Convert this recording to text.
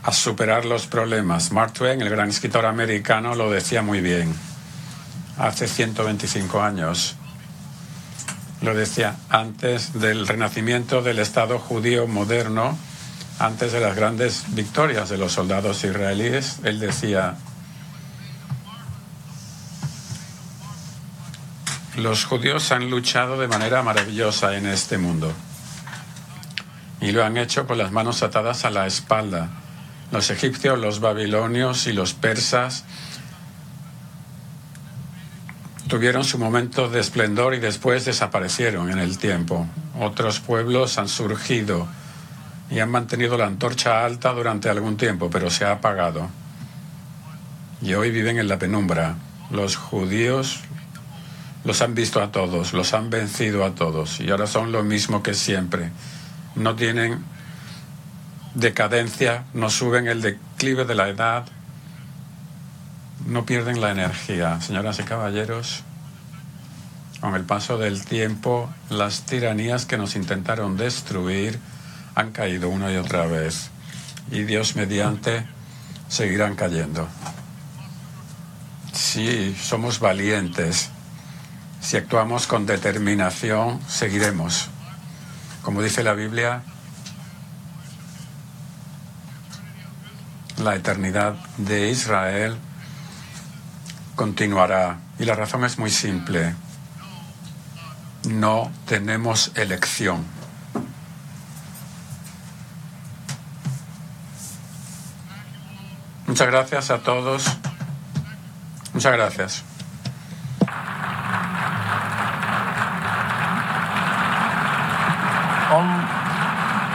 a superar los problemas. Mark Twain, el gran escritor americano, lo decía muy bien. Hace 125 años. Lo decía antes del renacimiento del Estado judío moderno, antes de las grandes victorias de los soldados israelíes. Él decía: los judíos han luchado de manera maravillosa en este mundo y lo han hecho con las manos atadas a la espalda. Los egipcios, los babilonios y los persas tuvieron su momento de esplendor y después desaparecieron en el tiempo. Otros pueblos han surgido y han mantenido la antorcha alta durante algún tiempo, pero se ha apagado. Y hoy viven en la penumbra. Los judíos los han visto a todos, los han vencido a todos, y ahora son lo mismo que siempre. No tienen decadencia, no suben el declive de la edad, no pierden la energía. Señoras y caballeros, con el paso del tiempo, las tiranías que nos intentaron destruir han caído una y otra vez, y Dios mediante seguirán cayendo. Si somos valientes, si actuamos con determinación, seguiremos. Como dice la Biblia, la eternidad de Israel continuará. Y la razón es muy simple. No tenemos elección. Muchas gracias a todos. Muchas gracias.